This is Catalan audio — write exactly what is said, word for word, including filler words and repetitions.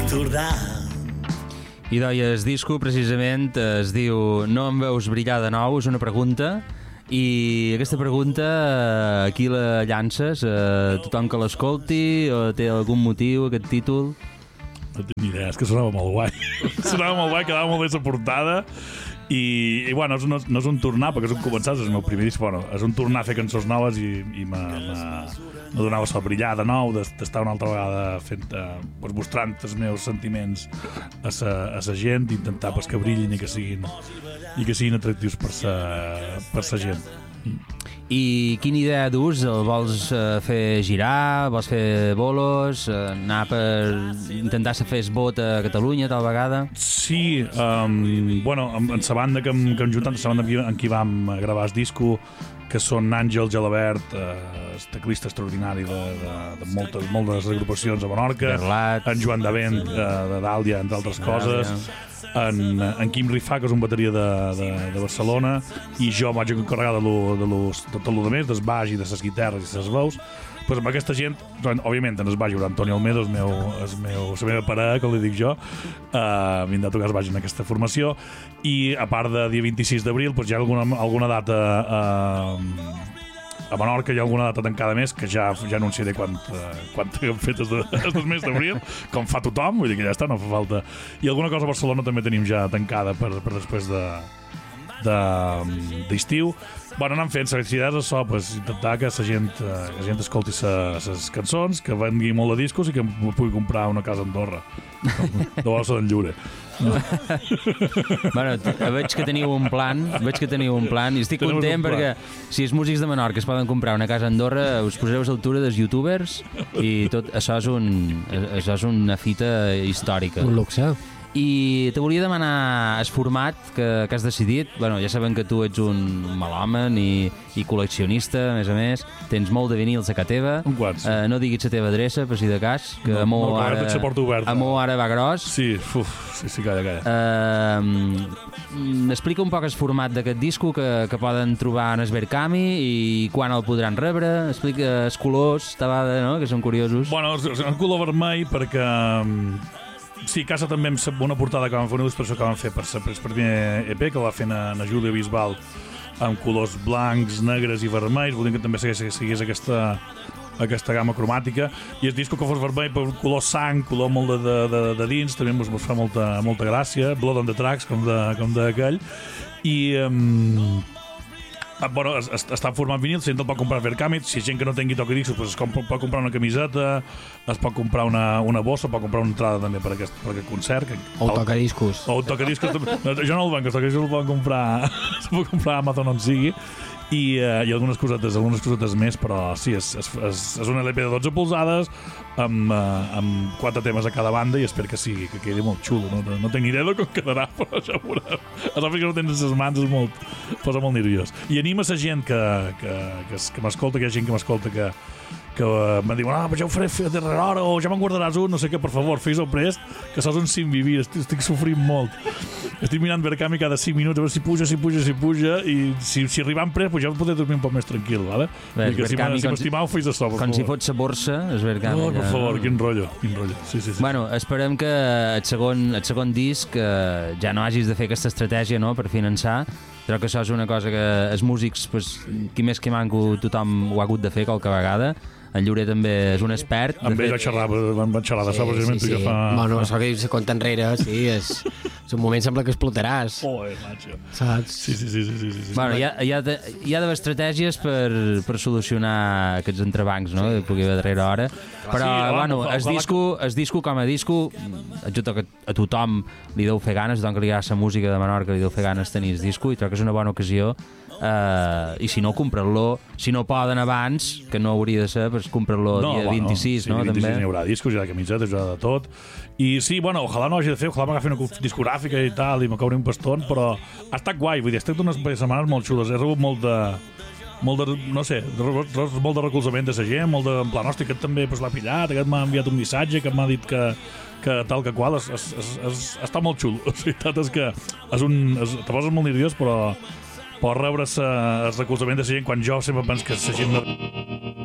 tornar. I doi, el disco precisament es diu No em veus brillar de nou, és una pregunta, i aquesta pregunta aquí la llances a tothom que l'escolti, o té algun motiu aquest títol? No tinc ni idea, és que sonava molt guai. Sonava molt guai, quedava molt bé la portada. I, i bueno, no, no és un tornar, perquè és un començar, és el meu primer disc, bueno, és un tornar a fer cançons noves i, i me donava a brillar de nou, d'estar una altra vegada fent, eh, pues, mostrant els meus sentiments a sa, a sa gent, intentar pues, que brillin i que siguin, i que siguin atractius per sa, per sa gent. I quina idea d'ús? El vols uh, fer girar? Vols fer bolos? Uh, anar per intentar fer el vot a Catalunya tal vegada? Sí, um, bueno, amb, amb la banda que hem, que hem juntat, la banda amb qui vam gravar el disco, que són Àngel Gelabert, eh, el teclista extraordinari de, de, de moltes, moltes agrupacions a Menorca, Berlat, en Joan Davent, eh, de Dàlia, entre altres coses, en, en Quim Rifà, que és un bateria de, de, de Barcelona, i jo vaig encarregar de, lo, de, lo, de tot el més, del baix i de les guitarres i les veus. Pues amb aquesta gent, òbviament, en el baix hi haurà Antoni Almedo, el meu, el meu, la meva parella, com li dic jo, uh, vindrà a tocar el baix en aquesta formació, i a part de dia vint-i-sis d'abril, pues, hi ha alguna, alguna data uh, a Menorca, hi ha alguna data tancada més, que ja, ja anunciaré quan, uh, quan hem fet el, de, el del mes d'abril, com fa tothom, vull dir que ja està, no fa falta. I alguna cosa a Barcelona també tenim ja tancada per, per després de d'estiu. De, bueno, anant fent les idees a so, pues, intentar que la gent, que la gent escolti les cançons, que vengui molt de discos i que em pugui comprar una casa a Andorra de l'ossa d'en Llure. No. Bueno, veig que teniu un plan, veig que teniu un plan i estic Tenim content perquè si els músics de Menorca es poden comprar una casa a Andorra, us posareu a l'altura dels youtubers i tot això és, un, això és una fita històrica. Un luxe. I te volia demanar el format que, que has decidit. Bueno, ja sabem que tu ets un malhomen i, i col·leccionista, a més a més. Tens molt de vinils a casa teva. Un quants. Uh, no diguis la teva adreça, per si de cas, que no, a mo no, ara, a mo ara va gros. Sí, uf, sí, sí, calla, calla. Uh, explica un poc el format d'aquest disco que, que poden trobar en Esbercami i quan el podran rebre. Explica els colors, tabada, no?, que són curiosos. Bueno, en color vermell perquè... Sí, a casa també amb una portada que vam fer, una il·lustració que vam fer per el primer E P, que la va fer na, na Júlia Bisbal, amb colors blancs, negres i vermells. Volíem que també seguís, seguís aquesta, aquesta gamma cromàtica. I el disco que fos vermell per color sang, color molt de, de, de, de dins, també ens fa molta, molta gràcia. Blood on the Tracks, com d'aquell. I... Um, bueno, es, es, està en format vinil, si gent el pot comprar a Verkami, si gent que no tingui tocadiscos, pues es pot comprar una camiseta, es pot comprar una, una bossa, pot comprar una entrada també per aquest, per aquest concert. Que, o un tocadiscos. O un tocadiscos. No, jo no el venc, els tocadiscos el poden comprar, es pot comprar a Amazon on sigui. I, uh, i algunes cosetes, algunes cosetes més, però sí, és, és, és, és un L P de dotze polzades amb, uh, amb quatre temes a cada banda i espero que sigui, que quedi molt xulo. No, no tinc ni idea de com quedarà, però ja ho veurem. El que no tens les mans és molt, posa molt nerviós. I anima la gent que, que, que, que m'escolta, que hi ha gent que m'escolta que, que em diuen, ah, però ja ho faré a darrera hora o ja me'n guardaràs un, no sé què, per favor, fes-ho prest, que sos un sin vivir, estic, estic sofrint molt. Estic mirant Verkami cada cinc minuts a veure si puja, si puja, si puja i si, si arribant prest, pues ja podré dormir un poc més tranquil, vale? Bé, I que si m'estimau, fes això, per com favor. si fos la borsa, és Verkami. Oh, per favor, quin rotllo, quin rotllo. Sí, sí, sí. Bueno, esperem que el segon, el segon disc eh, ja no hagis de fer aquesta estratègia, no?, per finançar. Crec que això és una cosa que els músics, pues, qui més que manco, tothom ho ha hagut de fer qualque vegada. En Llure també és un expert. Amb ell vaig xerrar, van xerrar de sí, so, precisament, sí, sí. que fa... Bueno, això que se compta enrere, sí, és, és un moment sembla que explotaràs. Oh, eh, macho. Saps? Sí, sí, sí, sí, sí, sí. Bueno, hi ha, hi ha, de, hi ha d'haver estratègies per, per solucionar aquests entrebancs, no?, que pugui haver darrere hora. Però, sí, bueno, fa, el fa, disco, el disco com a disco, a, a tothom li deu fer ganes, a tothom que li agrada la música de Menorca li deu fer ganes tenir el disco, i crec que és una bona ocasió. Uh, i si no, comprar-lo, si no poden abans, que no hauria de ser, pues comprar-lo no, dia bueno, vint-i-sis, sí, no? vint-i-sis també hi haurà discos, hi haurà camisetes, hi haurà de tot. I sí, bueno, ojalà no hagi de fer, ojalà m'agafi una discogràfica i tal, i m'acabaré un paston, però ha estat guai, vull dir, ha estat unes setmanes molt xules, he rebut molt de... molt de, no sé, molt de recolzament de la gent, molt de, en plan, hosti, aquest també pues, l'ha pillat, aquest m'ha enviat un missatge, que m'ha dit que, que tal que qual, es, es, es, es, està molt xulo. La veritat és que és un, es, te poses molt nerviós, però, però rebre el recolzament de la gent, quan jo sempre penso que la gent no...